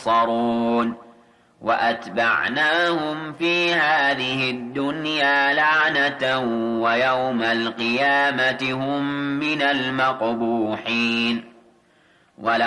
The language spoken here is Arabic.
يبصرون وأتبعناهم في هذه الدنيا لعنة ويوم القيامة هم من المقبوحين